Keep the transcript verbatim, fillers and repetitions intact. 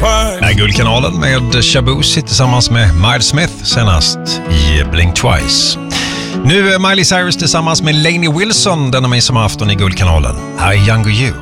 twice. Är Guldkanalen med Shabuzi tillsammans med Miles Smith senast i Blink Twice. Nu är Miley Cyrus tillsammans med Lainey Wilson denna midsommarafton i Guldkanalen. Här är Younger You.